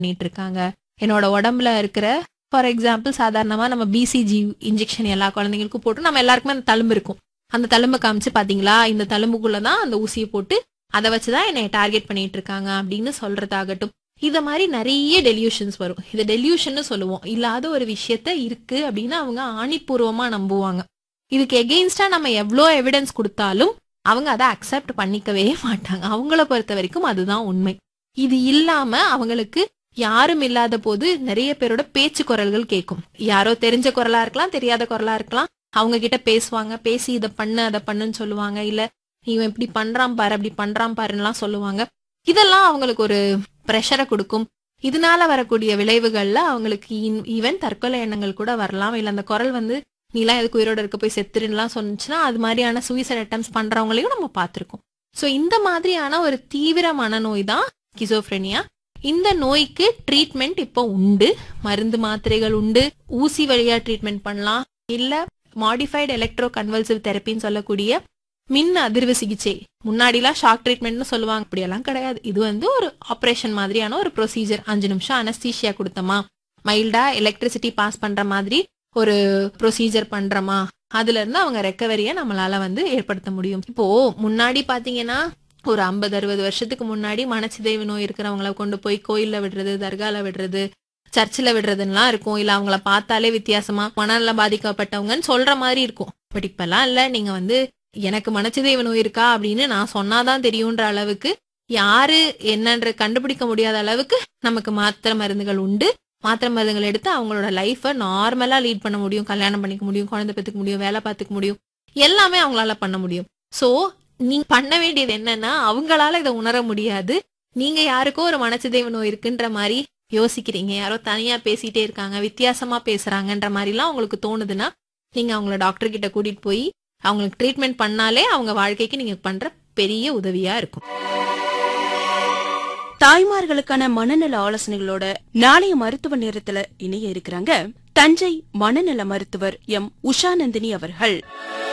பண்ணிட்டு இருக்காங்க. என்னோட உடம்புல இருக்கிற ஃபார் எக்ஸாம்பிள் சாதாரணமா நம்ம பிசிஜி இன்ஜெக்ஷன் எல்லா குழந்தைங்களுக்கும் போட்டு நம்ம எல்லாருக்குமே அந்த தழும்பு இருக்கும். அந்த தழும்பை காமிச்சு பாத்தீங்களா, இந்த தழும்புக்குள்ளதான் அந்த ஊசியை போட்டு அதை வச்சுதான் என்னை டார்கெட் பண்ணிட்டு இருக்காங்க அப்படின்னு சொல்றதாகட்டும். இத மாதிரி நிறைய டெலியூஷன்ஸ் வரும். இதை டெலியூஷன் சொல்லுவோம். இல்லாத ஒரு விஷயத்த இருக்கு அப்படின்னு அவங்க ஆணிப்பூர்வமா நம்புவாங்க. இதுக்கு எகெயின்ஸ்டா நம்ம எவ்வளோ எவிடன்ஸ் கொடுத்தாலும் அவங்க அதை அக்செப்ட் பண்ணிக்கவே மாட்டாங்க. அவங்கள பொறுத்த வரைக்கும் அதுதான் உண்மை. இது இல்லாம அவங்களுக்கு யாரும் இல்லாத போது நிறைய பேரோட பேச்சு குரல்கள் கேட்கும். யாரோ தெரிஞ்ச குரலா இருக்கலாம், தெரியாத குரலா இருக்கலாம். அவங்க கிட்ட பேசுவாங்க, பேசி இதை பண்ணு அதை பண்ணுன்னு சொல்லுவாங்க. இல்ல இவன் இப்படி பண்றான் பாரு, அப்படி பண்றான் பாருலாம் சொல்லுவாங்க. இதெல்லாம் அவங்களுக்கு ஒரு ப்ரெஷரை கொடுக்கும். இதனால வரக்கூடிய விளைவுகள்ல அவங்களுக்கு ஈவன் தற்கொலை எண்ணங்கள் கூட வரலாம். இல்ல அந்த குரல் நீலாம் எதுக்கு உயிரோட இருக்க போய் செத்துருலாம் சொன்னுச்சுன்னா அது மாதிரியான சூசைட் அட்டெம்ப்ட்ஸ் பண்றவங்களையும் நம்ம பார்த்திருக்கோம். சோ இந்த மாதிரியான ஒரு தீவிர மனநோய் தான் ஸ்கிசோஃப்ரெனியா. இந்த நோய்க்கு ட்ரீட்மெண்ட் இப்போ உண்டு, மருந்து மாத்திரைகள் உண்டு, ஊசி வழியா ட்ரீட்மெண்ட் பண்ணலாம். இல்ல மாடிஃபைடு எலக்ட்ரோ கன்வல்சிவ் தெரப்பின்னு சொல்லக்கூடிய மின் அதிர்வு சிகிச்சை. முன்னாடிலாம் ஷாக் ட்ரீட்மெண்ட்னு சொல்லுவாங்க, அப்படியெல்லாம் கிடையாது. இது ஒரு ஆபரேஷன் மாதிரியான ஒரு ப்ரொசீஜர். 5 நிமிஷம் அனஸ்தீஷியா கொடுத்தமா, மைல்டா எலக்ட்ரிசிட்டி பாஸ் பண்ற மாதிரி ஒரு ப்ரொசீஜர் பண்றமா, அதுல இருந்து அவங்க ரெக்கவரிய நம்மளால ஏற்படுத்த முடியும். இப்போ முன்னாடி பாத்தீங்கன்னா ஒரு 50-60 வருஷத்துக்கு முன்னாடி மனச்சிதைவு நோய் இருக்கிறவங்களை கொண்டு போய் கோயில்ல விடுறது, தர்கால விடுறது, சர்ச்சில் விடுறதுலாம் இருக்கும். இல்ல அவங்கள பார்த்தாலே வித்தியாசமா மனநல பாதிக்கப்பட்டவங்கன்னு சொல்ற மாதிரி இருக்கும். பட் இப்பெல்லாம் இல்ல, நீங்க எனக்கு மனச்சிதைவு நோய் இருக்கா அப்படின்னு நான் சொன்னாதான் தெரியும்ன்ற அளவுக்கு, யாரு என்னன்ற கண்டுபிடிக்க முடியாத அளவுக்கு நமக்கு மாத்திரை மருந்துகள் உண்டு. மாத்திரை மருந்துகள் எடுத்து அவங்களோட லைஃபை நார்மலா லீட் பண்ண முடியும். கல்யாணம் பண்ணிக்க முடியும், குழந்தை பெற்றுக்க முடியும், வேலை பார்த்துக்க முடியும், எல்லாமே அவங்களால பண்ண முடியும். சோ நீங்க பண்ண வேண்டியது என்னன்னா, அவங்களால இதை உணர முடியாது. நீங்க யாருக்கோ ஒரு மனச்சிதைவு நோய் இருக்குன்ற மாதிரி யோசிக்கிறீங்க, யாரோ தனியா பேசிட்டே இருக்காங்க, வித்தியாசமா பேசுறாங்கன்ற மாதிரிலாம் உங்களுக்கு தோணுதுன்னா, நீங்க அவங்கள டாக்டர் கிட்ட கூட்டிட்டு போய் அவங்களுக்கு ட்ரீட்மெண்ட் பண்ணாலே அவங்க வாழ்க்கைக்கு நீங்க பண்ற பெரிய உதவியா இருக்கும். தாய்மார்களுக்கான மனநல ஆலோசனைகளோட நாளைய மருத்துவ நேரத்துல இணைய இருக்கிறாங்க தஞ்சை மனநல மருத்துவர் எம் உஷாநந்தினி அவர்கள்.